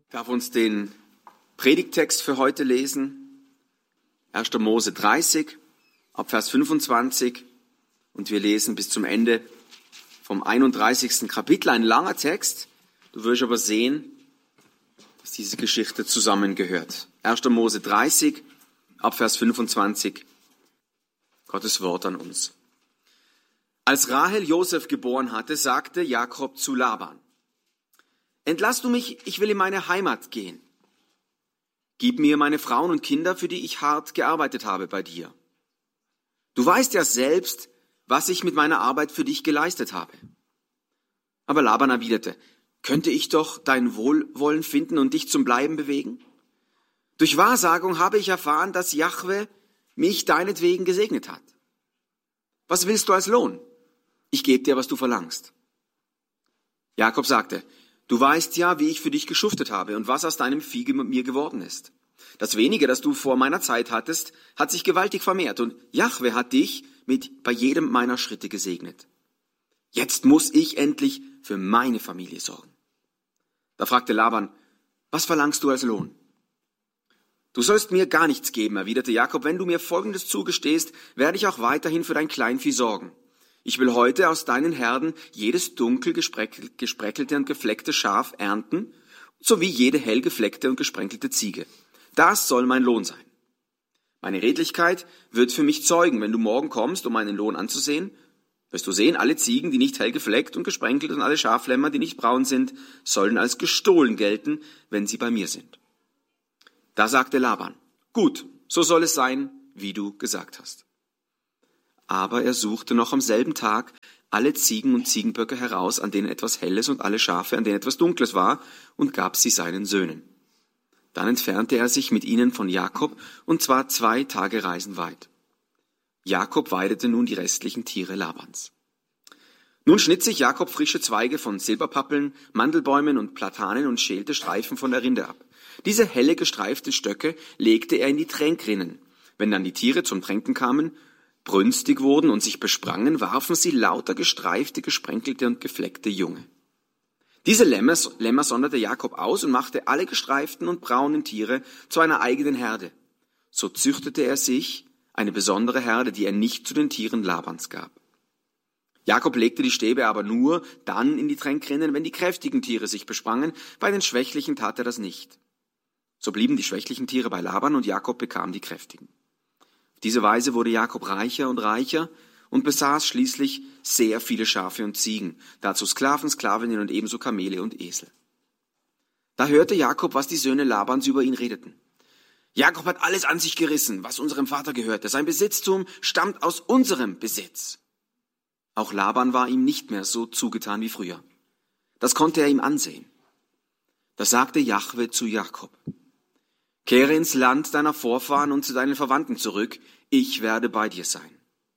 Ich darf uns den Predigttext für heute lesen. 1. Mose 30, ab Vers 25. Und wir lesen bis zum Ende vom 31. Kapitel. Ein langer Text. Du wirst aber sehen, dass diese Geschichte zusammengehört. 1. Mose 30, ab Vers 25. Gottes Wort an uns. Als Rahel Josef geboren hatte, sagte Jakob zu Laban: Entlass du mich, ich will in meine Heimat gehen. Gib mir meine Frauen und Kinder, für die ich hart gearbeitet habe bei dir. Du weißt ja selbst, was ich mit meiner Arbeit für dich geleistet habe. Aber Laban erwiderte: Könnte ich doch dein Wohlwollen finden und dich zum Bleiben bewegen? Durch Wahrsagung habe ich erfahren, dass Jahwe mich deinetwegen gesegnet hat. Was willst du als Lohn? Ich gebe dir, was du verlangst. Jakob sagte: Du weißt ja, wie ich für dich geschuftet habe und was aus deinem Vieh mir geworden ist. Das Wenige, das du vor meiner Zeit hattest, hat sich gewaltig vermehrt und Jahwe hat dich bei jedem meiner Schritte gesegnet. Jetzt muss ich endlich für meine Familie sorgen. Da fragte Laban: Was verlangst du als Lohn? Du sollst mir gar nichts geben, erwiderte Jakob. Wenn du mir Folgendes zugestehst, werde ich auch weiterhin für dein Kleinvieh sorgen. Ich will heute aus deinen Herden jedes dunkel gespreckelte und gefleckte Schaf ernten, sowie jede hell gefleckte und gesprenkelte Ziege. Das soll mein Lohn sein. Meine Redlichkeit wird für mich zeugen. Wenn du morgen kommst, um meinen Lohn anzusehen, wirst du sehen, alle Ziegen, die nicht hell gefleckt und gesprenkelt, und alle Schaflämmer, die nicht braun sind, sollen als gestohlen gelten, wenn sie bei mir sind. Da sagte Laban: Gut, so soll es sein, wie du gesagt hast. Aber er suchte noch am selben Tag alle Ziegen und Ziegenböcke heraus, an denen etwas Helles, und alle Schafe, an denen etwas Dunkles war, und gab sie seinen Söhnen. Dann entfernte er sich mit ihnen von Jakob, und zwar 2 Tage Reisen weit. Jakob weidete nun die restlichen Tiere Labans. Nun schnitt sich Jakob frische Zweige von Silberpappeln, Mandelbäumen und Platanen und schälte Streifen von der Rinde ab. Diese helle gestreiften Stöcke legte er in die Tränkrinnen. Wenn dann die Tiere zum Tränken kamen, brünstig wurden und sich besprangen, warfen sie lauter gestreifte, gesprenkelte und gefleckte Junge. Diese Lämmer sonderte Jakob aus und machte alle gestreiften und braunen Tiere zu einer eigenen Herde. So züchtete er sich eine besondere Herde, die er nicht zu den Tieren Labans gab. Jakob legte die Stäbe aber nur dann in die Tränkrinnen, wenn die kräftigen Tiere sich besprangen, bei den schwächlichen tat er das nicht. So blieben die schwächlichen Tiere bei Laban und Jakob bekam die kräftigen. Auf diese Weise wurde Jakob reicher und reicher und besaß schließlich sehr viele Schafe und Ziegen, dazu Sklaven, Sklavinnen und ebenso Kamele und Esel. Da hörte Jakob, was die Söhne Labans über ihn redeten. Jakob hat alles an sich gerissen, was unserem Vater gehörte. Sein Besitztum stammt aus unserem Besitz. Auch Laban war ihm nicht mehr so zugetan wie früher. Das konnte er ihm ansehen. Da sagte Jahwe zu Jakob: Kehre ins Land deiner Vorfahren und zu deinen Verwandten zurück, ich werde bei dir sein.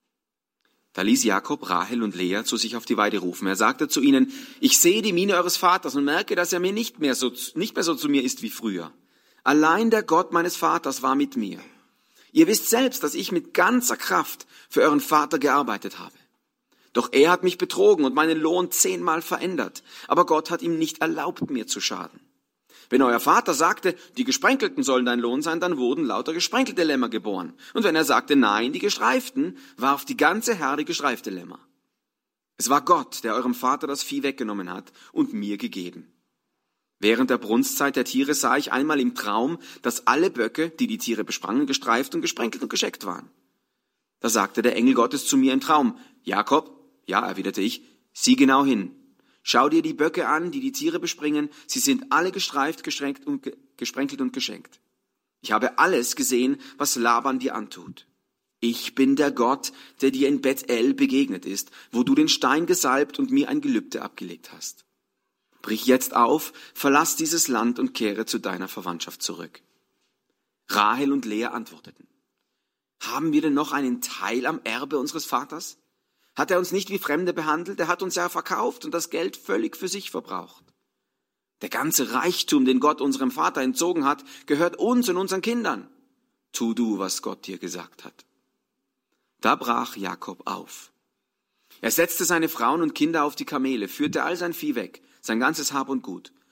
Da ließ Jakob Rahel und Lea zu sich auf die Weide rufen. Er sagte zu ihnen: Ich sehe die Miene eures Vaters und merke, dass er mir nicht mehr so zu mir ist wie früher. Allein der Gott meines Vaters war mit mir. Ihr wisst selbst, dass ich mit ganzer Kraft für euren Vater gearbeitet habe. Doch er hat mich betrogen und meinen Lohn 10-mal verändert. Aber Gott hat ihm nicht erlaubt, mir zu schaden. Wenn euer Vater sagte, die Gesprenkelten sollen dein Lohn sein, dann wurden lauter gesprenkelte Lämmer geboren. Und wenn er sagte, nein, die Gestreiften, warf die ganze Herde gestreifte Lämmer. Es war Gott, der eurem Vater das Vieh weggenommen hat und mir gegeben. Während der Brunstzeit der Tiere sah ich einmal im Traum, dass alle Böcke, die die Tiere besprangen, gestreift und gesprenkelt und gescheckt waren. Da sagte der Engel Gottes zu mir im Traum: Jakob, ja, erwiderte ich, sieh genau hin. Schau dir die Böcke an, die die Tiere bespringen. Sie sind alle gestreift, gesprenkelt und geschenkt. Ich habe alles gesehen, was Laban dir antut. Ich bin der Gott, der dir in Bethel begegnet ist, wo du den Stein gesalbt und mir ein Gelübde abgelegt hast. Brich jetzt auf, verlass dieses Land und kehre zu deiner Verwandtschaft zurück. Rahel und Lea antworteten: Haben wir denn noch einen Teil am Erbe unseres Vaters? Hat er uns nicht wie Fremde behandelt? Er hat uns ja verkauft und das Geld völlig für sich verbraucht. Der ganze Reichtum, den Gott unserem Vater entzogen hat, gehört uns und unseren Kindern. Tu du, was Gott dir gesagt hat. Da brach Jakob auf. Er setzte seine Frauen und Kinder auf die Kamele, führte all sein Vieh weg, sein ganzes Hab und Gut,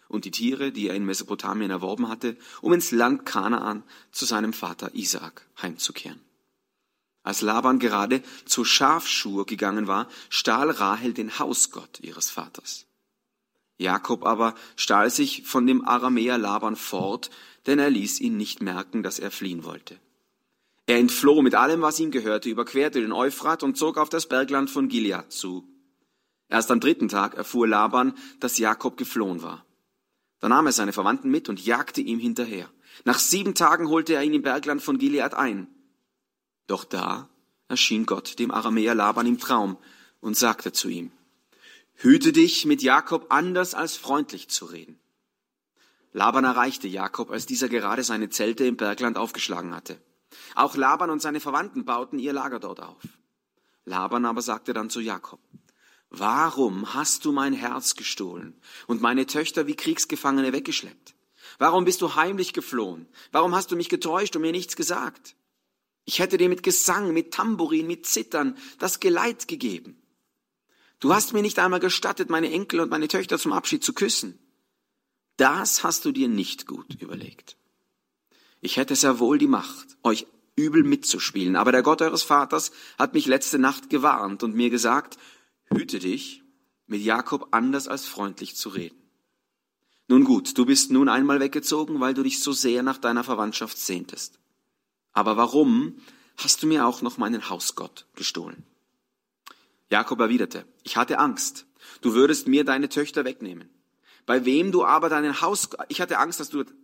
und die Tiere, die er in Mesopotamien erworben hatte, um ins Land Kanaan zu seinem Vater Isaak heimzukehren. Als Laban gerade zur Schafschur gegangen war, stahl Rahel den Hausgott ihres Vaters. Jakob aber stahl sich von dem Aramäer Laban fort, denn er ließ ihn nicht merken, dass er fliehen wollte. Er entfloh mit allem, was ihm gehörte, überquerte den Euphrat und zog auf das Bergland von Gilead zu. Erst am 3. Tag erfuhr Laban, dass Jakob geflohen war. Da nahm er seine Verwandten mit und jagte ihm hinterher. Nach 7 Tagen holte er ihn im Bergland von Gilead ein. Doch da erschien Gott dem Aramäer Laban im Traum und sagte zu ihm: Hüte dich, mit Jakob anders als freundlich zu reden. Laban erreichte Jakob, als dieser gerade seine Zelte im Bergland aufgeschlagen hatte. Auch Laban und seine Verwandten bauten ihr Lager dort auf. Laban aber sagte dann zu Jakob: Warum hast du mein Herz gestohlen und meine Töchter wie Kriegsgefangene weggeschleppt? Warum bist du heimlich geflohen? Warum hast du mich getäuscht und mir nichts gesagt? Ich hätte dir mit Gesang, mit Tambourin, mit Zittern das Geleit gegeben. Du hast mir nicht einmal gestattet, meine Enkel und meine Töchter zum Abschied zu küssen. Das hast du dir nicht gut überlegt. Ich hätte sehr wohl die Macht, euch übel mitzuspielen, aber der Gott eures Vaters hat mich letzte Nacht gewarnt und mir gesagt: Hüte dich, mit Jakob anders als freundlich zu reden. Nun gut, du bist nun einmal weggezogen, weil du dich so sehr nach deiner Verwandtschaft sehntest. Aber warum hast du mir auch noch meinen Hausgott gestohlen? Jakob erwiderte: Ich hatte Angst, du würdest mir deine Töchter wegnehmen. Bei wem du aber deinen Hausgott, ich hatte Angst,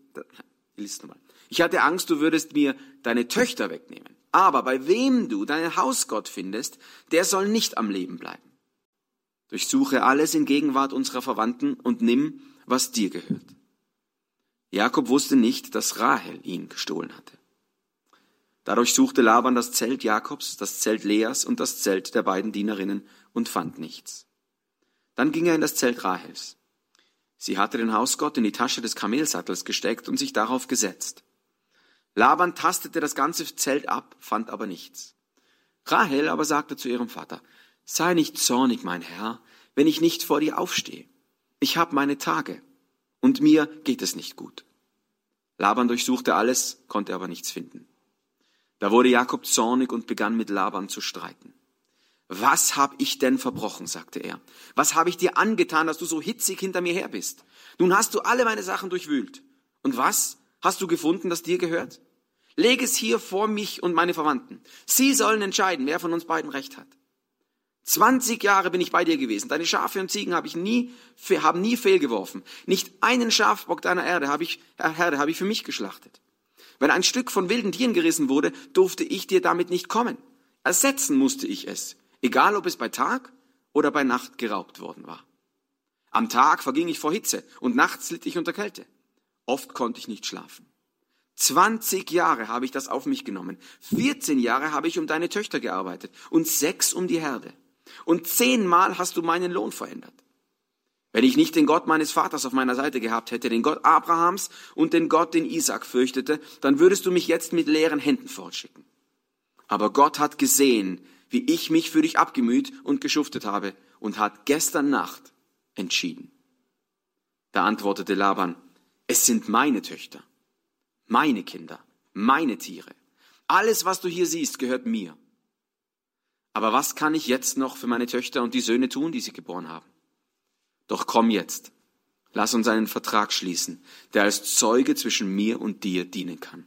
du würdest mir deine Töchter wegnehmen. Aber bei wem du deinen Hausgott findest, der soll nicht am Leben bleiben. Durchsuche alles in Gegenwart unserer Verwandten und nimm, was dir gehört. Jakob wusste nicht, dass Rahel ihn gestohlen hatte. Dadurch suchte Laban das Zelt Jakobs, das Zelt Leas und das Zelt der beiden Dienerinnen und fand nichts. Dann ging er in das Zelt Rahels. Sie hatte den Hausgott in die Tasche des Kamelsattels gesteckt und sich darauf gesetzt. Laban tastete das ganze Zelt ab, fand aber nichts. Rahel aber sagte zu ihrem Vater: Sei nicht zornig, mein Herr, wenn ich nicht vor dir aufstehe. Ich habe meine Tage und mir geht es nicht gut. Laban durchsuchte alles, konnte aber nichts finden. Da wurde Jakob zornig und begann mit Laban zu streiten. Was habe ich denn verbrochen, sagte er. Was habe ich dir angetan, dass du so hitzig hinter mir her bist? Nun hast du alle meine Sachen durchwühlt. Und was hast du gefunden, das dir gehört? Leg es hier vor mich und meine Verwandten. Sie sollen entscheiden, wer von uns beiden Recht hat. 20 Jahre bin ich bei dir gewesen. Deine Schafe und Ziegen haben nie fehlgeworfen. Nicht einen Schafbock deiner Herde habe ich für mich geschlachtet. Wenn ein Stück von wilden Tieren gerissen wurde, durfte ich dir damit nicht kommen. Ersetzen musste ich es, egal ob es bei Tag oder bei Nacht geraubt worden war. Am Tag verging ich vor Hitze und nachts litt ich unter Kälte. Oft konnte ich nicht schlafen. 20 Jahre habe ich das auf mich genommen. 14 Jahre habe ich um deine Töchter gearbeitet und 6 um die Herde. Und 10-mal hast du meinen Lohn verändert. Wenn ich nicht den Gott meines Vaters auf meiner Seite gehabt hätte, den Gott Abrahams und den Gott, den Isaak fürchtete, dann würdest du mich jetzt mit leeren Händen fortschicken. Aber Gott hat gesehen, wie ich mich für dich abgemüht und geschuftet habe und hat gestern Nacht entschieden. Da antwortete Laban: Es sind meine Töchter, meine Kinder, meine Tiere. Alles, was du hier siehst, gehört mir. Aber was kann ich jetzt noch für meine Töchter und die Söhne tun, die sie geboren haben? Doch komm jetzt, lass uns einen Vertrag schließen, der als Zeuge zwischen mir und dir dienen kann.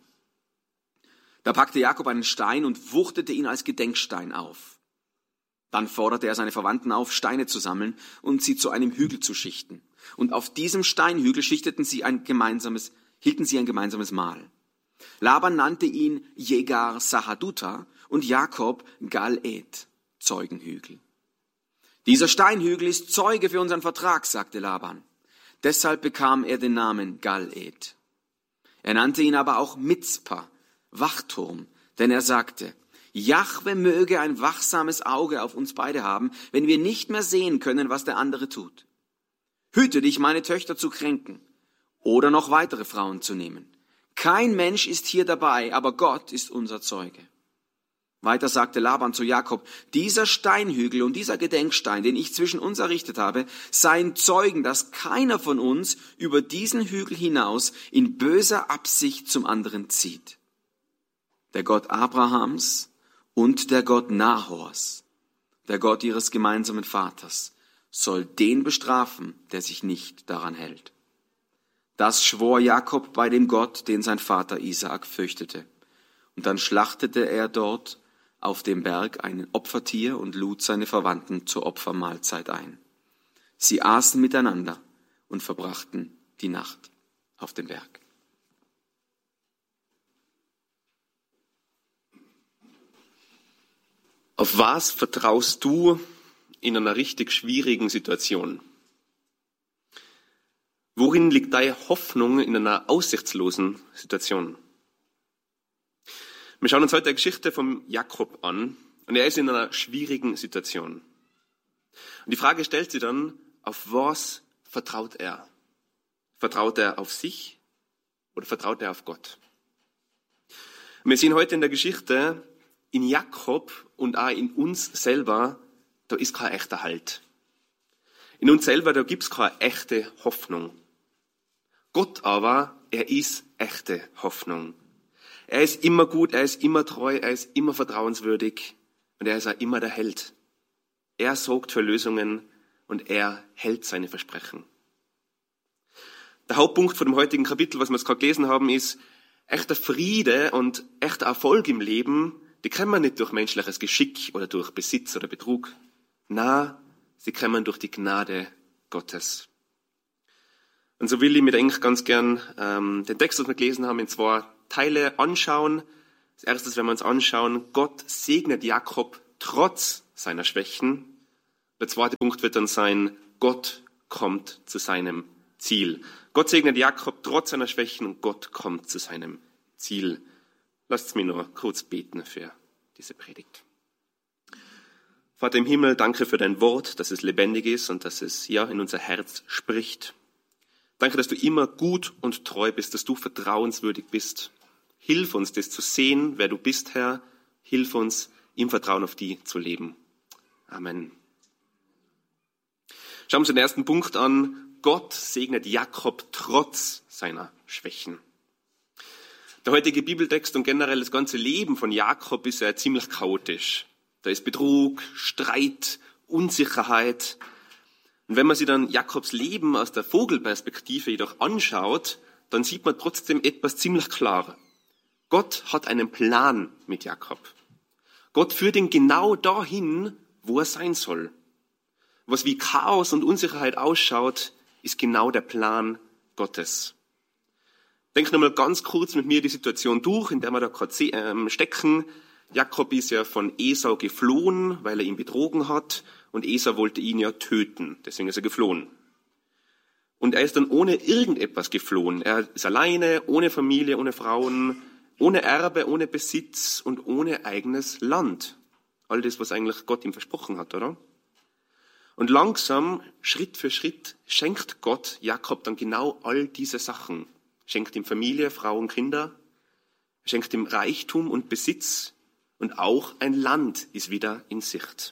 Da packte Jakob einen Stein und wuchtete ihn als Gedenkstein auf. Dann forderte er seine Verwandten auf, Steine zu sammeln und sie zu einem Hügel zu schichten. Und auf diesem Steinhügel hielten sie ein gemeinsames Mahl. Laban nannte ihn Jegar Sahaduta und Jakob Gal-Ed, Zeugenhügel. Dieser Steinhügel ist Zeuge für unseren Vertrag, sagte Laban. Deshalb bekam er den Namen Gal-Ed. Er nannte ihn aber auch Mizpa, Wachturm, denn er sagte: Jahwe möge ein wachsames Auge auf uns beide haben, wenn wir nicht mehr sehen können, was der andere tut. Hüte dich, meine Töchter zu kränken oder noch weitere Frauen zu nehmen. Kein Mensch ist hier dabei, aber Gott ist unser Zeuge. Weiter sagte Laban zu Jakob, dieser Steinhügel und dieser Gedenkstein, den ich zwischen uns errichtet habe, seien Zeugen, dass keiner von uns über diesen Hügel hinaus in böser Absicht zum anderen zieht. Der Gott Abrahams und der Gott Nahors, der Gott ihres gemeinsamen Vaters, soll den bestrafen, der sich nicht daran hält. Das schwor Jakob bei dem Gott, den sein Vater Isaak fürchtete. Und dann schlachtete er dort auf dem Berg ein Opfertier und lud seine Verwandten zur Opfermahlzeit ein. Sie aßen miteinander und verbrachten die Nacht auf dem Berg. Auf was vertraust du in einer richtig schwierigen Situation? Worin liegt deine Hoffnung in einer aussichtslosen Situation? Wir schauen uns heute eine Geschichte von Jakob an und er ist in einer schwierigen Situation. Und die Frage stellt sich dann, auf was vertraut er? Vertraut er auf sich oder vertraut er auf Gott? Und wir sehen heute in der Geschichte, in Jakob und auch in uns selber, da ist kein echter Halt. In uns selber, da gibt's keine echte Hoffnung. Gott aber, er ist echte Hoffnung. Er ist immer gut, er ist immer treu, er ist immer vertrauenswürdig und er ist auch immer der Held. Er sorgt für Lösungen und er hält seine Versprechen. Der Hauptpunkt von dem heutigen Kapitel, was wir jetzt gerade gelesen haben, ist, echter Friede und echter Erfolg im Leben, die kann man nicht durch menschliches Geschick oder durch Besitz oder Betrug. Na, sie kommen durch die Gnade Gottes. Und so will ich mir eigentlich ganz gern den Text, den wir gelesen haben, in 2 Teile anschauen. Als erstes werden wir uns anschauen, Gott segnet Jakob trotz seiner Schwächen. Der zweite Punkt wird dann sein, Gott kommt zu seinem Ziel. Gott segnet Jakob trotz seiner Schwächen und Gott kommt zu seinem Ziel. Lasst mich nur kurz beten für diese Predigt. Vater im Himmel, danke für dein Wort, dass es lebendig ist und dass es ja in unser Herz spricht. Danke, dass du immer gut und treu bist, dass du vertrauenswürdig bist. Hilf uns, das zu sehen, wer du bist, Herr. Hilf uns, im Vertrauen auf dich zu leben. Amen. Schauen wir uns den ersten Punkt an. Gott segnet Jakob trotz seiner Schwächen. Der heutige Bibeltext und generell das ganze Leben von Jakob ist ja ziemlich chaotisch. Da ist Betrug, Streit, Unsicherheit. Und wenn man sich dann Jakobs Leben aus der Vogelperspektive jedoch anschaut, dann sieht man trotzdem etwas ziemlich klar. Gott hat einen Plan mit Jakob. Gott führt ihn genau dahin, wo er sein soll. Was wie Chaos und Unsicherheit ausschaut, ist genau der Plan Gottes. Denk nochmal ganz kurz mit mir die Situation durch, in der wir da gerade stecken. Jakob ist ja von Esau geflohen, weil er ihn betrogen hat. Und Esau wollte ihn ja töten, deswegen ist er geflohen. Und er ist dann ohne irgendetwas geflohen. Er ist alleine, ohne Familie, ohne Frauen, ohne Erbe, ohne Besitz und ohne eigenes Land. All das, was eigentlich Gott ihm versprochen hat, oder? Und langsam, Schritt für Schritt, schenkt Gott Jakob dann genau all diese Sachen. Schenkt ihm Familie, Frauen, Kinder. Schenkt ihm Reichtum und Besitz. Und auch ein Land ist wieder in Sicht.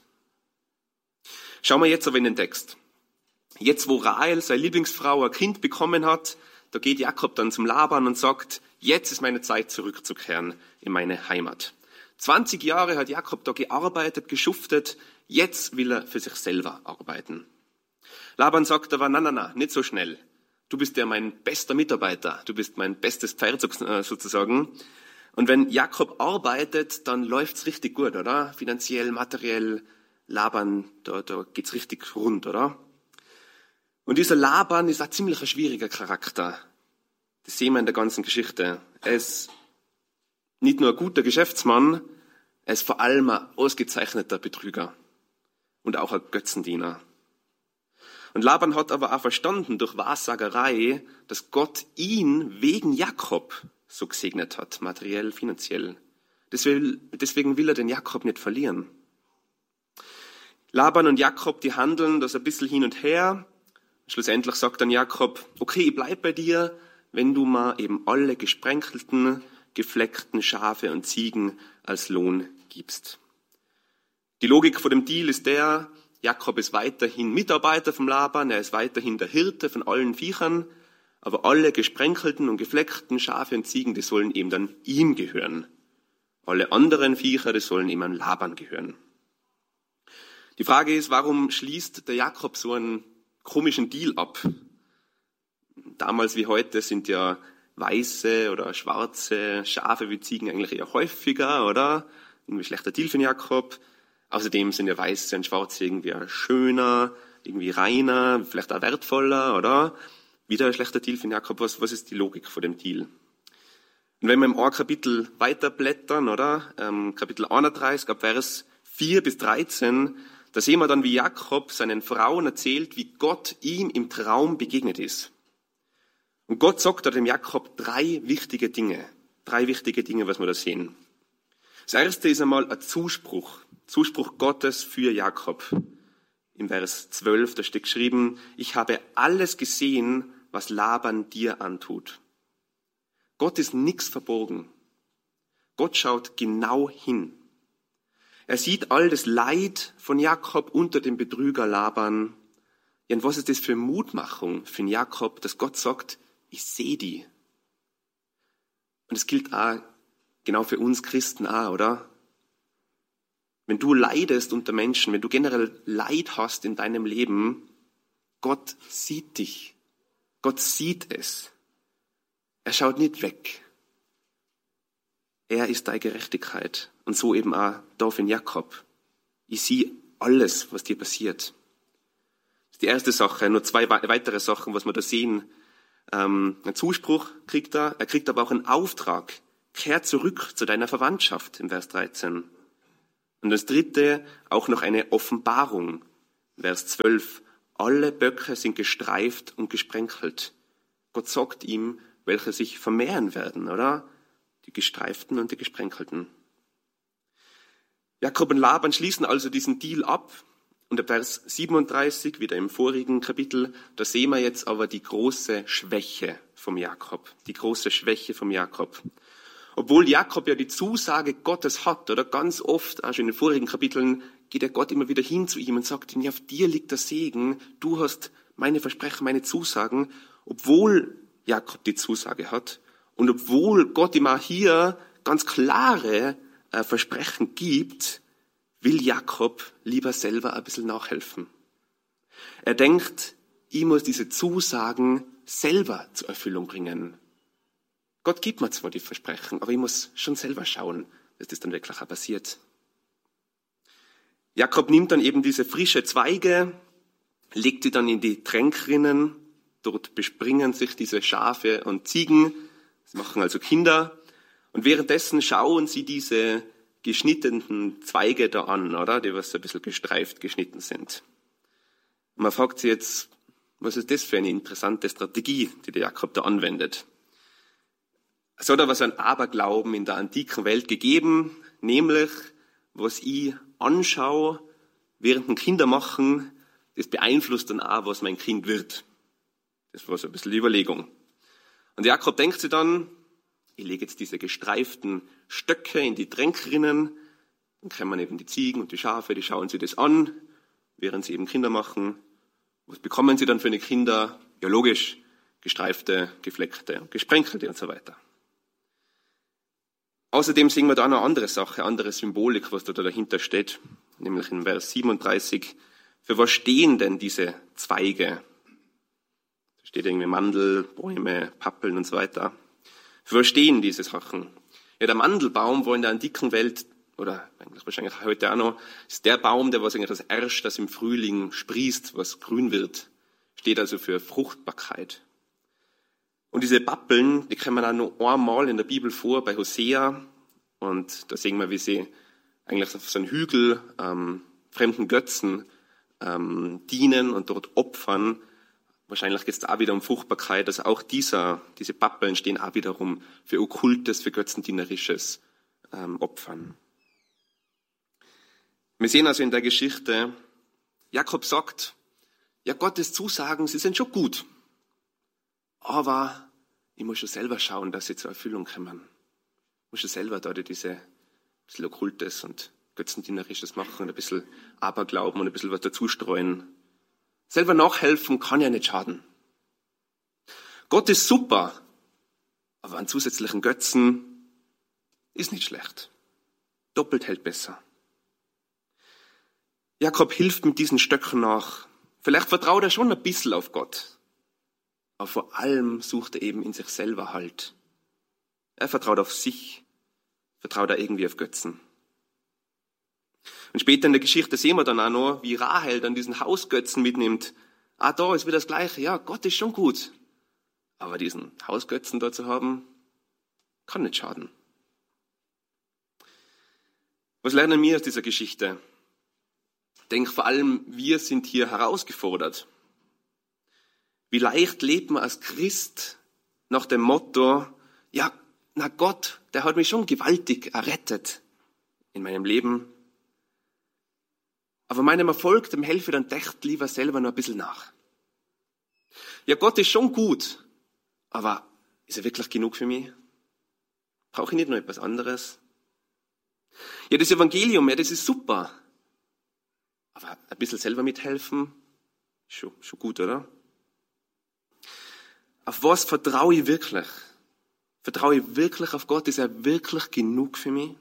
Schauen wir jetzt aber in den Text. Jetzt, wo Rahel, seine Lieblingsfrau, ein Kind bekommen hat, da geht Jakob dann zum Laban und sagt, jetzt ist meine Zeit zurückzukehren in meine Heimat. 20 Jahre hat Jakob da gearbeitet, geschuftet, jetzt will er für sich selber arbeiten. Laban sagt aber, na, nicht so schnell. Du bist ja mein bester Mitarbeiter, du bist mein bestes Pferd sozusagen. Und wenn Jakob arbeitet, dann läuft's richtig gut, oder? Finanziell, materiell, Laban, da geht's richtig rund, oder? Und dieser Laban ist ein ziemlich schwieriger Charakter. Das sehen wir in der ganzen Geschichte. Er ist nicht nur ein guter Geschäftsmann, er ist vor allem ein ausgezeichneter Betrüger und auch ein Götzendiener. Und Laban hat aber auch verstanden durch Wahrsagerei, dass Gott ihn wegen Jakob so gesegnet hat, materiell, finanziell. Deswegen will er den Jakob nicht verlieren. Laban und Jakob, die handeln das ein bisschen hin und her. Schlussendlich sagt dann Jakob, okay, ich bleib bei dir, wenn du mal eben alle gesprenkelten, gefleckten Schafe und Ziegen als Lohn gibst. Die Logik von dem Deal ist der, Jakob ist weiterhin Mitarbeiter vom Laban, er ist weiterhin der Hirte von allen Viechern, aber alle gesprenkelten und gefleckten Schafe und Ziegen, die sollen eben dann ihm gehören. Alle anderen Viecher, die sollen ihm an Laban gehören. Die Frage ist, warum schließt der Jakob so einen komischen Deal ab? Damals wie heute sind ja weiße oder schwarze Schafe wie Ziegen eigentlich eher häufiger, oder? Irgendwie schlechter Deal für den Jakob. Außerdem sind ja weiße und schwarze irgendwie schöner, irgendwie reiner, vielleicht auch wertvoller, oder? Wieder ein schlechter Deal für den Jakob. Was ist die Logik von dem Deal? Und wenn wir im Kapitel weiterblättern, oder? Kapitel 31, ab Vers 4 bis 13, da sehen wir dann, wie Jakob seinen Frauen erzählt, wie Gott ihm im Traum begegnet ist. Und Gott sagt da dem Jakob drei wichtige Dinge, was wir da sehen. Das erste ist einmal ein Zuspruch Gottes für Jakob. Im Vers 12, da steht geschrieben, ich habe alles gesehen, was Laban dir antut. Gott ist nichts verborgen. Gott schaut genau hin. Er sieht all das Leid von Jakob unter dem Betrüger Laban. Ja, und was ist das für Mutmachung für Jakob, dass Gott sagt, ich sehe die. Und es gilt auch genau für uns Christen auch, oder? Wenn du leidest unter Menschen, wenn du generell Leid hast in deinem Leben, Gott sieht dich. Gott sieht es. Er schaut nicht weg. Er ist deine Gerechtigkeit. Und so eben auch da für Jakob. Ich sehe alles, was dir passiert. Das ist die erste Sache. Nur zwei weitere Sachen, was wir da sehen. Ein Zuspruch kriegt er kriegt aber auch einen Auftrag. Kehr zurück zu deiner Verwandtschaft im Vers 13. Und das dritte, auch noch eine Offenbarung. Vers 12. Alle Böcke sind gestreift und gesprenkelt. Gott sagt ihm, welche sich vermehren werden, oder? Die Gestreiften und die Gesprenkelten. Jakob und Laban schließen also diesen Deal ab. Und der Vers 37, wieder im vorigen Kapitel, da sehen wir jetzt aber die große Schwäche vom Jakob. Die große Schwäche vom Jakob. Obwohl Jakob ja die Zusage Gottes hat, oder ganz oft, auch schon in den vorigen Kapiteln, geht der Gott immer wieder hin zu ihm und sagt ihm, ja, auf dir liegt der Segen, du hast meine Versprechen, meine Zusagen, obwohl Jakob die Zusage hat und obwohl Gott ihm auch hier ganz klare Versprechen gibt, will Jakob lieber selber ein bisschen nachhelfen. Er denkt, ich muss diese Zusagen selber zur Erfüllung bringen. Gott gibt mir zwar die Versprechen, aber ich muss schon selber schauen, dass das dann wirklich auch passiert. Jakob nimmt dann eben diese frische Zweige, legt sie dann in die Tränkrinnen, dort bespringen sich diese Schafe und Ziegen, sie machen also Kinder, und währenddessen schauen sie diese geschnittenen Zweige da an, oder? Die was so ein bisschen gestreift geschnitten sind. Und man fragt sich jetzt, was ist das für eine interessante Strategie, die der Jakob da anwendet? Es hat aber so einen Aberglauben in der antiken Welt gegeben, nämlich, was ich anschaue, während ein Kinder machen, das beeinflusst dann auch, was mein Kind wird. Das war so ein bisschen die Überlegung. Und Jakob denkt sich dann, ich lege jetzt diese gestreiften Stöcke in die Tränkrinnen, dann kommen eben die Ziegen und die Schafe, die schauen sich das an, während sie eben Kinder machen. Was bekommen sie dann für eine Kinder? Ja, logisch, gestreifte, gefleckte, gesprenkelte und so weiter. Außerdem sehen wir da noch eine andere Sache, andere Symbolik, was da dahinter steht, nämlich in Vers 37. Für was stehen denn diese Zweige? Da steht irgendwie Mandel, Bäume, Pappeln und so weiter. Für was stehen diese Sachen? Ja, der Mandelbaum war in der antiken Welt, oder eigentlich wahrscheinlich heute auch noch, ist der Baum, der was eigentlich das Erste, das im Frühling sprießt, was grün wird. Steht also für Fruchtbarkeit. Und diese Pappeln, die kommen auch noch einmal in der Bibel vor, bei Hosea. Und da sehen wir, wie sie eigentlich auf so einem Hügel fremden Götzen dienen und dort opfern. Wahrscheinlich geht es da auch wieder um Fruchtbarkeit. Also auch diese Pappeln stehen auch wiederum für okkultes, für götzendienerisches Opfern. Wir sehen also in der Geschichte, Jakob sagt, ja, Gottes Zusagen, sie sind schon gut. Aber ich muss schon selber schauen, dass sie zur Erfüllung kommen. Ich muss schon selber da diese bisschen Okkultes und Götzendienerisches machen und ein bisschen Aberglauben und ein bisschen was dazustreuen. Selber nachhelfen kann ja nicht schaden. Gott ist super, aber an zusätzlichen Götzen ist nicht schlecht. Doppelt hält besser. Jakob hilft mit diesen Stöcken nach. Vielleicht vertraut er schon ein bisschen auf Gott. Aber vor allem sucht er eben in sich selber Halt. Er vertraut auf sich, vertraut er irgendwie auf Götzen. Und später in der Geschichte sehen wir dann auch noch, wie Rahel dann diesen Hausgötzen mitnimmt. Da ist wieder das Gleiche. Ja, Gott ist schon gut. Aber diesen Hausgötzen da zu haben, kann nicht schaden. Was lernen wir aus dieser Geschichte? Ich denke vor allem, wir sind hier herausgefordert. Wie leicht lebt man als Christ nach dem Motto, ja, na Gott, der hat mich schon gewaltig errettet in meinem Leben. Aber meinem Erfolg, dem helfe ich dann echt lieber selber noch ein bisschen nach. Ja, Gott ist schon gut, aber ist er wirklich genug für mich? Brauche ich nicht noch etwas anderes? Ja, das Evangelium, ja, das ist super. Aber ein bisschen selber mithelfen, schon gut, oder? Auf was vertraue ich wirklich? Vertraue ich wirklich auf Gott? Ist er wirklich genug für mich?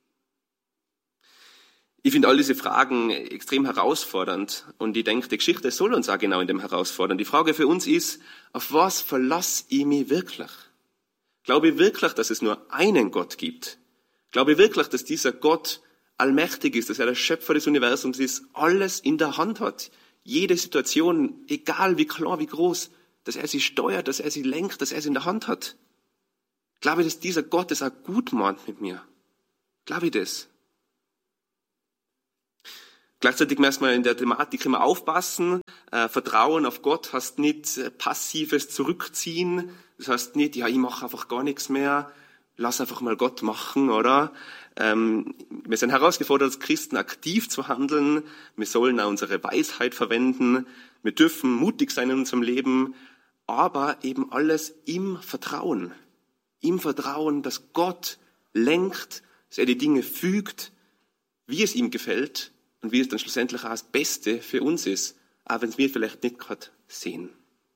Ich finde all diese Fragen extrem herausfordernd und ich denke, die Geschichte soll uns auch genau in dem herausfordern. Die Frage für uns ist, auf was verlasse ich mich wirklich? Glaube ich wirklich, dass es nur einen Gott gibt? Glaube ich wirklich, dass dieser Gott allmächtig ist, dass er der Schöpfer des Universums ist, alles in der Hand hat? Jede Situation, egal wie klar, wie groß, dass er sie steuert, dass er sie lenkt, dass er sie in der Hand hat? Glaube ich, dass dieser Gott es auch gut meint mit mir? Glaube ich das? Gleichzeitig müssen wir in der Thematik immer aufpassen. Vertrauen auf Gott heißt nicht passives Zurückziehen. Das heißt nicht, ja, ich mache einfach gar nichts mehr. Lass einfach mal Gott machen, oder? Wir sind herausgefordert, als Christen aktiv zu handeln. Wir sollen auch unsere Weisheit verwenden. Wir dürfen mutig sein in unserem Leben. Aber eben alles im Vertrauen. Im Vertrauen, dass Gott lenkt, dass er die Dinge fügt, wie es ihm gefällt. Und wie es dann schlussendlich auch das Beste für uns ist, auch wenn es wir vielleicht nicht gerade sehen.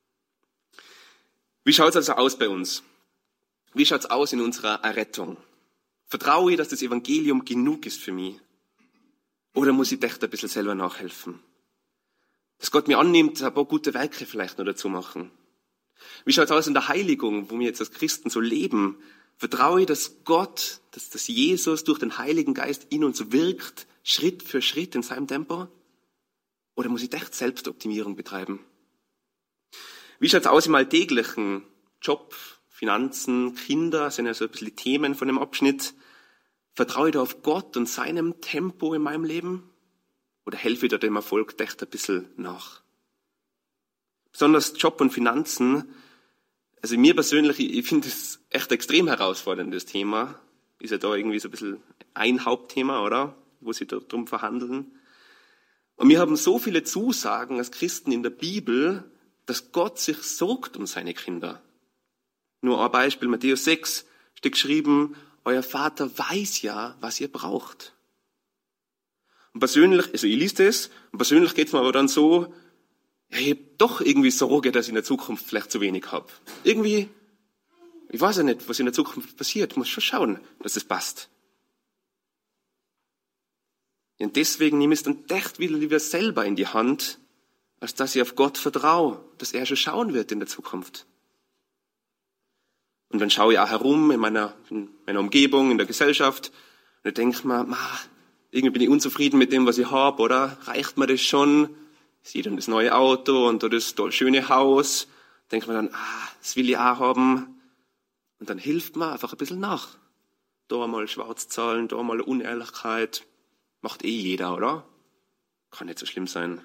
Wie schaut es also aus bei uns? Wie schaut es aus in unserer Errettung? Vertraue ich, dass das Evangelium genug ist für mich? Oder muss ich echt ein bisschen selber nachhelfen? Dass Gott mir annimmt, ein paar gute Werke vielleicht noch dazu machen. Wie schaut es aus in der Heiligung, wo wir jetzt als Christen so leben? Vertraue ich, dass Gott, dass Jesus durch den Heiligen Geist in uns wirkt, Schritt für Schritt in seinem Tempo? Oder muss ich echt Selbstoptimierung betreiben? Wie schaut es aus im alltäglichen Job, Finanzen, Kinder, sind ja so ein bisschen die Themen von dem Abschnitt. Vertraue ich da auf Gott und seinem Tempo in meinem Leben? Oder helfe ich da dem Erfolg echt ein bisschen nach? Besonders Job und Finanzen, also mir persönlich, ich finde das echt extrem herausforderndes Thema. Ist ja da irgendwie so ein bisschen ein Hauptthema, oder? Wo sie darum verhandeln. Und wir haben so viele Zusagen als Christen in der Bibel, dass Gott sich sorgt um seine Kinder. Nur ein Beispiel, Matthäus 6 steht geschrieben, euer Vater weiß ja, was ihr braucht. Und persönlich, also ich lese das, und persönlich geht es mir aber dann so, ja, ich habe doch irgendwie Sorge, dass ich in der Zukunft vielleicht zu wenig habe. Irgendwie, ich weiß ja nicht, was in der Zukunft passiert, ich muss schon schauen, dass es passt. Und deswegen nehme ich es dann echt wieder lieber selber in die Hand, als dass ich auf Gott vertraue, dass er schon schauen wird in der Zukunft. Und dann schaue ich auch herum in meiner Umgebung, in der Gesellschaft, und dann denke ich mir, irgendwie bin ich unzufrieden mit dem, was ich habe, oder? Reicht mir das schon? Ich sehe dann das neue Auto und das schöne Haus. Denke mir dann, das will ich auch haben. Und dann hilft mir einfach ein bisschen nach. Da mal Schwarzzahlen, da mal Unehrlichkeit. Macht jeder, oder? Kann nicht so schlimm sein.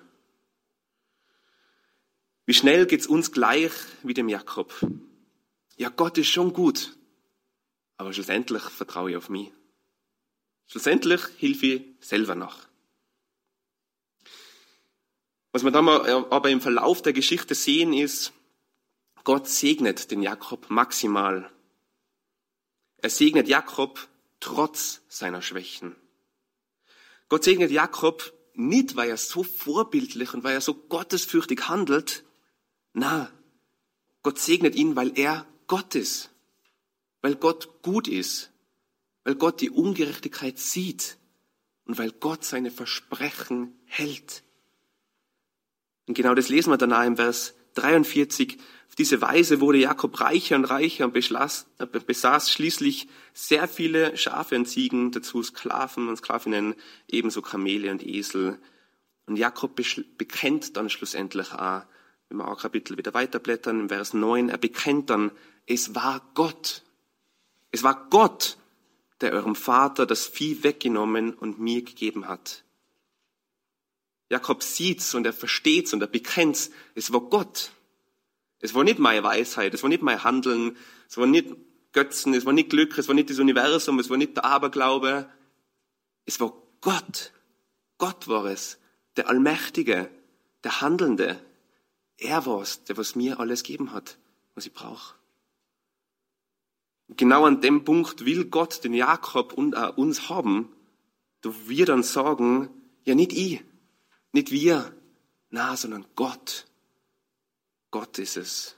Wie schnell geht's uns gleich wie dem Jakob? Ja, Gott ist schon gut, aber schlussendlich vertraue ich auf mich. Schlussendlich hilfe ich selber nach. Was wir dann aber im Verlauf der Geschichte sehen ist, Gott segnet den Jakob maximal. Er segnet Jakob trotz seiner Schwächen. Gott segnet Jakob nicht, weil er so vorbildlich und weil er so gottesfürchtig handelt. Na, Gott segnet ihn, weil er Gott ist. Weil Gott gut ist. Weil Gott die Ungerechtigkeit sieht. Und weil Gott seine Versprechen hält. Und genau das lesen wir danach im Vers 43. Auf diese Weise wurde Jakob reicher und reicher und besaß schließlich sehr viele Schafe und Ziegen, dazu Sklaven und Sklavinnen, ebenso Kamele und Esel. Und Jakob bekennt dann schlussendlich auch, wenn wir auch Kapitel wieder weiterblättern, im Vers 9, er bekennt dann, es war Gott. Es war Gott, der eurem Vater das Vieh weggenommen und mir gegeben hat. Jakob sieht's und er versteht's und er bekennt's, es war Gott. Es war nicht meine Weisheit, es war nicht mein Handeln, es war nicht Götzen, es war nicht Glück, es war nicht das Universum, es war nicht der Aberglaube. Es war Gott. Gott war es, der Allmächtige, der Handelnde. Er war's, der was mir alles gegeben hat, was ich brauche. Genau an dem Punkt will Gott den Jakob und auch uns haben, da wir dann sagen, ja nicht ich, nicht wir, na, sondern Gott. Gott ist es.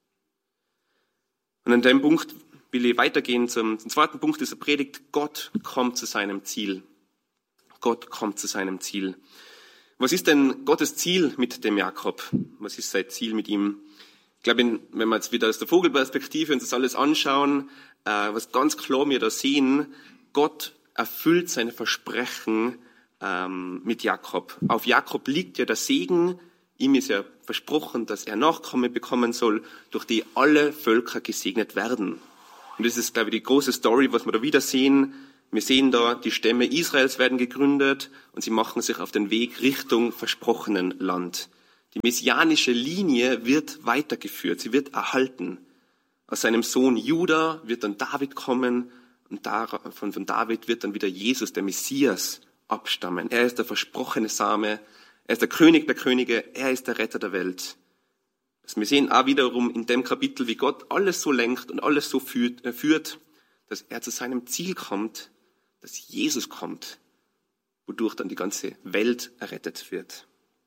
Und an dem Punkt will ich weitergehen zum zweiten Punkt dieser Predigt. Gott kommt zu seinem Ziel. Gott kommt zu seinem Ziel. Was ist denn Gottes Ziel mit dem Jakob? Was ist sein Ziel mit ihm? Ich glaube, wenn wir jetzt wieder aus der Vogelperspektive uns das alles anschauen, was ganz klar wir da sehen, Gott erfüllt seine Versprechen mit Jakob. Auf Jakob liegt ja der Segen. Ihm ist ja versprochen, dass er Nachkommen bekommen soll, durch die alle Völker gesegnet werden. Und das ist, glaube ich, die große Story, was wir da wieder sehen. Wir sehen da, die Stämme Israels werden gegründet und sie machen sich auf den Weg Richtung versprochenen Land. Die messianische Linie wird weitergeführt, sie wird erhalten. Aus seinem Sohn Juda wird dann David kommen und von David wird dann wieder Jesus, der Messias, abstammen. Er ist der versprochene Same, er ist der König der Könige, er ist der Retter der Welt. Also wir sehen auch wiederum in dem Kapitel, wie Gott alles so lenkt und alles so führt, dass er zu seinem Ziel kommt, dass Jesus kommt, wodurch dann die ganze Welt errettet wird.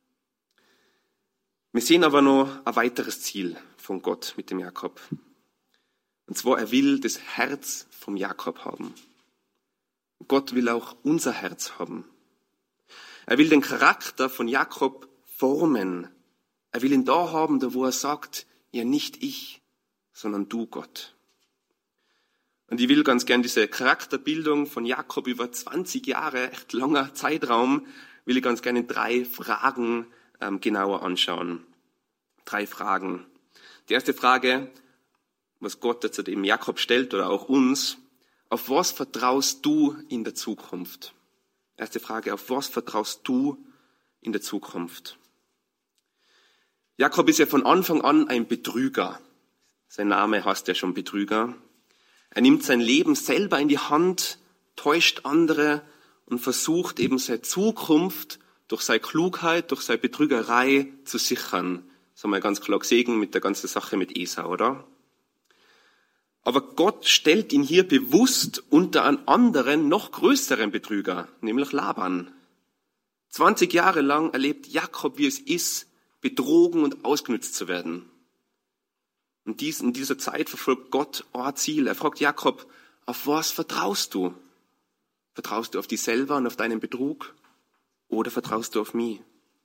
Wir sehen aber noch ein weiteres Ziel von Gott mit dem Jakob. Und zwar, er will das Herz vom Jakob haben. Gott will auch unser Herz haben. Er will den Charakter von Jakob formen. Er will ihn da haben, da wo er sagt, ja nicht ich, sondern du, Gott. Und ich will ganz gern diese Charakterbildung von Jakob über 20 Jahre, echt langer Zeitraum, will ich ganz gerne in 3 Fragen genauer anschauen. 3 Fragen. Die erste Frage, was Gott jetzt dem Jakob stellt oder auch uns, auf was vertraust du in der Zukunft? Erste Frage, auf was vertraust du in der Zukunft? Jakob ist ja von Anfang an ein Betrüger. Sein Name heißt ja schon Betrüger. Er nimmt sein Leben selber in die Hand, täuscht andere und versucht eben seine Zukunft durch seine Klugheit, durch seine Betrügerei zu sichern. Das haben wir ganz klar gesehen mit der ganzen Sache mit Esau, oder? Aber Gott stellt ihn hier bewusst unter einen anderen, noch größeren Betrüger, nämlich Laban. 20 Jahre lang erlebt Jakob, wie es ist, betrogen und ausgenutzt zu werden. Und in dieser Zeit verfolgt Gott ein Ziel. Er fragt Jakob, auf was vertraust du? Vertraust du auf dich selber und auf deinen Betrug? Oder vertraust du auf mich?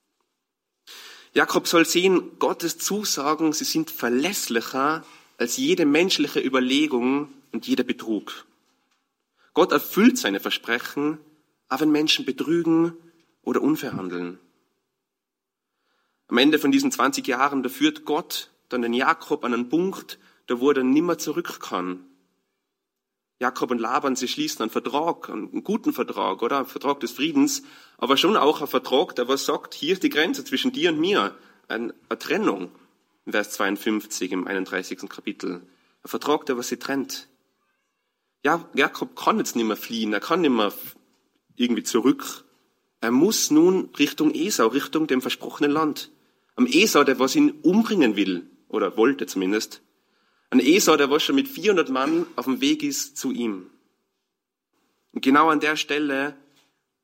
Jakob soll sehen, Gottes Zusagen, sie sind verlässlicher als jede menschliche Überlegung und jeder Betrug. Gott erfüllt seine Versprechen, auch wenn Menschen betrügen oder unfair handeln. Am Ende von diesen 20 Jahren, da führt Gott dann den Jakob an einen Punkt, da wo er dann nimmer zurück kann. Jakob und Laban, sie schließen einen Vertrag, einen guten Vertrag, oder? Einen Vertrag des Friedens, aber schon auch ein Vertrag, der was sagt, hier ist die Grenze zwischen dir und mir, eine Trennung. Vers 52 im 31. Kapitel. Ein Vertrag, der was sie trennt. Ja, Jakob kann jetzt nicht mehr fliehen, er kann nicht mehr irgendwie zurück. Er muss nun Richtung Esau, Richtung dem versprochenen Land. Am Esau, der was ihn umbringen will, oder wollte zumindest. Ein Esau, der was schon mit 400 Mann auf dem Weg ist zu ihm. Und genau an der Stelle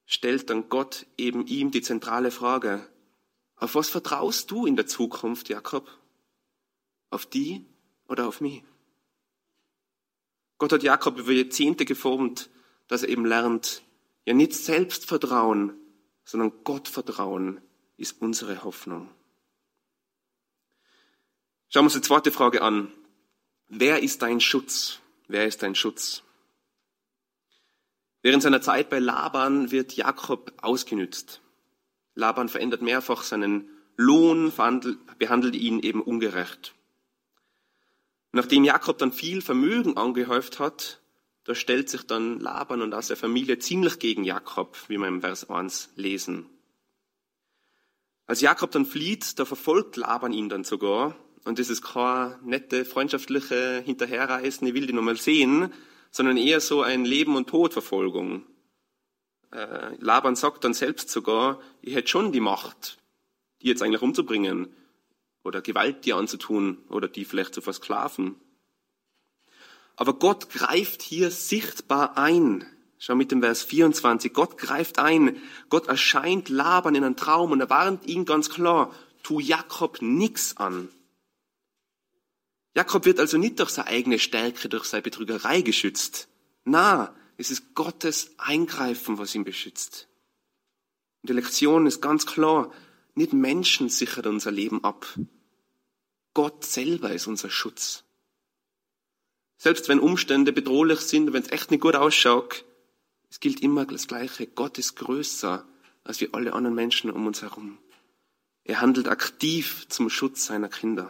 stellt dann Gott eben ihm die zentrale Frage: Auf was vertraust du in der Zukunft, Jakob? Auf die oder auf mich? Gott hat Jakob über Jahrzehnte geformt, dass er eben lernt, ja nicht Selbstvertrauen, sondern Gottvertrauen ist unsere Hoffnung. Schauen wir uns die zweite Frage an. Wer ist dein Schutz? Wer ist dein Schutz? Während seiner Zeit bei Laban wird Jakob ausgenützt. Laban verändert mehrfach seinen Lohn, behandelt ihn eben ungerecht. Nachdem Jakob dann viel Vermögen angehäuft hat, da stellt sich dann Laban und auch seine Familie ziemlich gegen Jakob, wie wir im Vers 1 lesen. Als Jakob dann flieht, da verfolgt Laban ihn dann sogar. Und das ist keine nette, freundschaftliche Hinterherreisen, ich will die nochmal sehen, sondern eher so ein Leben- und Todverfolgung. Laban sagt dann selbst sogar, ich hätte schon die Macht, die jetzt eigentlich umzubringen oder Gewalt dir anzutun oder die vielleicht zu versklaven. Aber Gott greift hier sichtbar ein. Schau mit dem Vers 24. Gott greift ein. Gott erscheint Laban in einem Traum und er warnt ihn ganz klar, tu Jakob nichts an. Jakob wird also nicht durch seine eigene Stärke, durch seine Betrügerei geschützt. Na, es ist Gottes Eingreifen, was ihn beschützt. Und die Lektion ist ganz klar, nicht Menschen sichern unser Leben ab. Gott selber ist unser Schutz. Selbst wenn Umstände bedrohlich sind, wenn es echt nicht gut ausschaut, es gilt immer das Gleiche. Gott ist größer als wir alle anderen Menschen um uns herum. Er handelt aktiv zum Schutz seiner Kinder.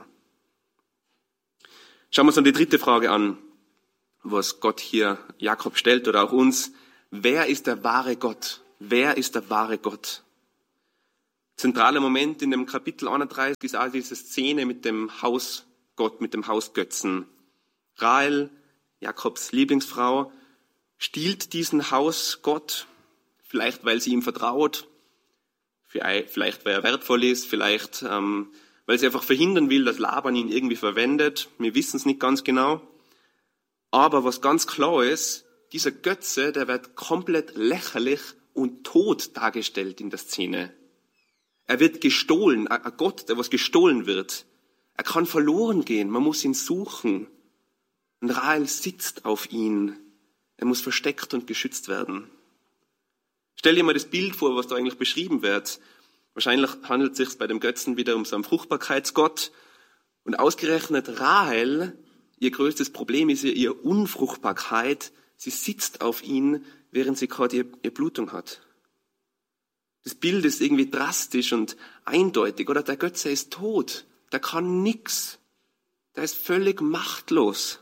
Schauen wir uns dann die dritte Frage an, was Gott hier Jakob stellt oder auch uns. Wer ist der wahre Gott? Wer ist der wahre Gott? Zentraler Moment in dem Kapitel 31 ist auch diese Szene mit dem Hausgott, mit dem Hausgötzen. Rahel, Jakobs Lieblingsfrau, stiehlt diesen Hausgott, vielleicht weil sie ihm vertraut, vielleicht weil er wertvoll ist, vielleicht weil sie einfach verhindern will, dass Laban ihn irgendwie verwendet. Wir wissen es nicht ganz genau. Aber was ganz klar ist, dieser Götze, der wird komplett lächerlich und tot dargestellt in der Szene. Er wird gestohlen, ein Gott, der was gestohlen wird. Er kann verloren gehen, man muss ihn suchen. Und Rahel sitzt auf ihn. Er muss versteckt und geschützt werden. Stell dir mal das Bild vor, was da eigentlich beschrieben wird. Wahrscheinlich handelt es sich bei dem Götzen wieder um so einen Fruchtbarkeitsgott. Und ausgerechnet Rahel, ihr größtes Problem ist ihre Unfruchtbarkeit. Sie sitzt auf ihn, während sie gerade ihre Blutung hat. Das Bild ist irgendwie drastisch und eindeutig. Oder der Götze ist tot. Der kann nichts. Der ist völlig machtlos.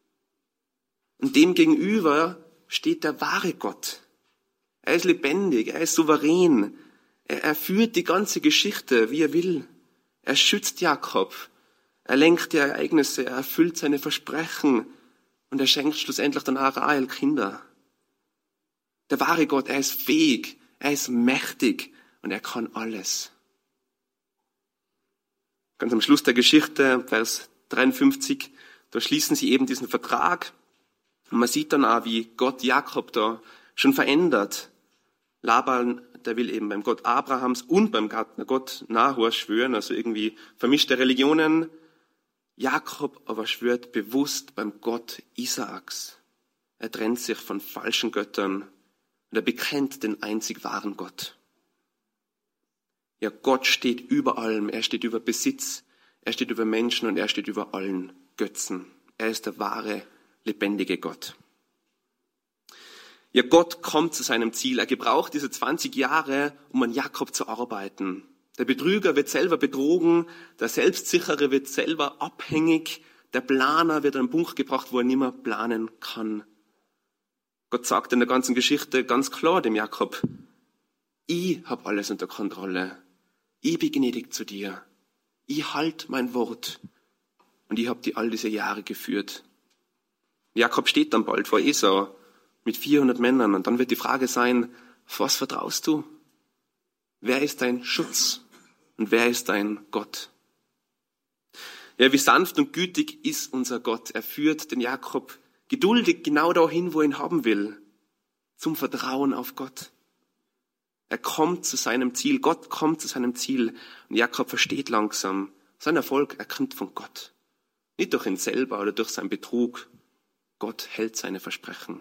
Und dem gegenüber steht der wahre Gott. Er ist lebendig, er ist souverän. Er führt die ganze Geschichte, wie er will. Er schützt Jakob. Er lenkt die Ereignisse, er erfüllt seine Versprechen. Und er schenkt schlussendlich dann auch Rahel Kinder. Der wahre Gott, er ist fähig, er ist mächtig und er kann alles. Ganz am Schluss der Geschichte, Vers 53, da schließen sie eben diesen Vertrag. Und man sieht dann auch, wie Gott Jakob da schon verändert. Laban, der will eben beim Gott Abrahams und beim Gott Nahor schwören, also irgendwie vermischte Religionen. Jakob aber schwört bewusst beim Gott Isaaks. Er trennt sich von falschen Göttern und er bekennt den einzig wahren Gott. Ja, Gott steht über allem. Er steht über Besitz, er steht über Menschen und er steht über allen Götzen. Er ist der wahre, lebendige Gott. Ja, Gott kommt zu seinem Ziel. Er gebraucht diese 20 Jahre, um an Jakob zu arbeiten. Der Betrüger wird selber betrogen, der Selbstsichere wird selber abhängig, der Planer wird an einen Punkt gebracht, wo er nicht mehr planen kann. Gott sagt in der ganzen Geschichte ganz klar dem Jakob, ich habe alles unter Kontrolle. Ich bin gnädig zu dir. Ich halte mein Wort. Und ich habe die all diese Jahre geführt. Jakob steht dann bald vor Esau mit 400 Männern. Und dann wird die Frage sein, auf was vertraust du? Wer ist dein Schutz? Und wer ist dein Gott? Ja, wie sanft und gütig ist unser Gott. Er führt den Jakob geduldig genau dahin, wo er ihn haben will. Zum Vertrauen auf Gott. Er kommt zu seinem Ziel. Gott kommt zu seinem Ziel. Und Jakob versteht langsam, sein Erfolg, er kommt von Gott. Nicht durch ihn selber oder durch seinen Betrug. Gott hält seine Versprechen.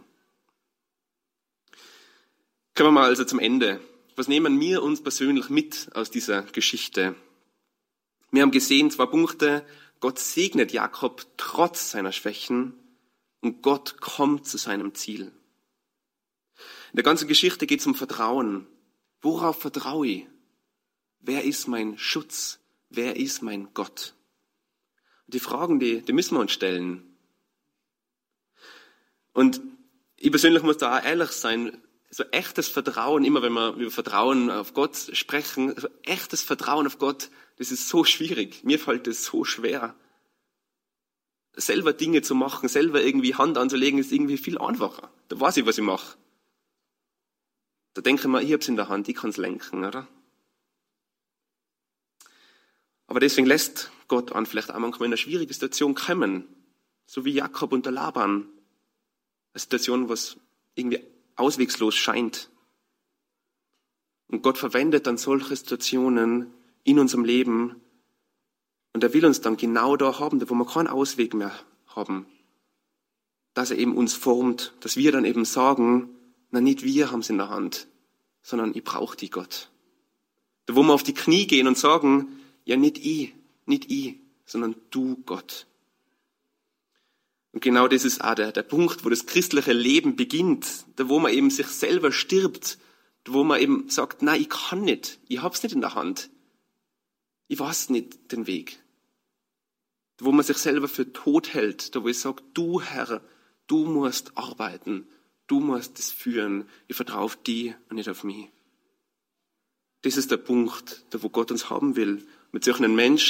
Kommen wir mal also zum Ende. Was nehmen wir uns persönlich mit aus dieser Geschichte? Wir haben gesehen, 2 Punkte. Gott segnet Jakob trotz seiner Schwächen und Gott kommt zu seinem Ziel. In der ganzen Geschichte geht es um Vertrauen. Worauf vertraue ich? Wer ist mein Schutz? Wer ist mein Gott? Und die Fragen, die müssen wir uns stellen. Und ich persönlich muss da auch ehrlich sein, so echtes Vertrauen, immer wenn wir über Vertrauen auf Gott sprechen, so echtes Vertrauen auf Gott, das ist so schwierig. Mir fällt es so schwer. Selber Dinge zu machen, selber irgendwie Hand anzulegen, ist irgendwie viel einfacher. Da weiß ich, was ich mache. Da denke ich mir, ich habe es in der Hand, ich kann es lenken, oder? Aber deswegen lässt Gott an vielleicht auch manchmal in eine schwierige Situation kommen. So wie Jakob und der Laban. Eine Situation, was irgendwie auswegslos scheint. Und Gott verwendet dann solche Situationen in unserem Leben. Und er will uns dann genau da haben, wo wir keinen Ausweg mehr haben. Dass er eben uns formt, dass wir dann eben sagen, na nicht wir haben es in der Hand, sondern ich brauche die Gott. Da wo wir auf die Knie gehen und sagen, ja nicht ich, sondern du Gott. Und genau das ist auch der Punkt, wo das christliche Leben beginnt, da wo man eben sich selber stirbt, da wo man eben sagt, nein, ich kann nicht, ich hab's nicht in der Hand, ich weiß nicht den Weg. Da wo man sich selber für tot hält, da wo ich sage, du Herr, du musst arbeiten, du musst es führen, ich vertraue auf dich und nicht auf mich. Das ist der Punkt, da wo Gott uns haben will, mit solchen Menschen,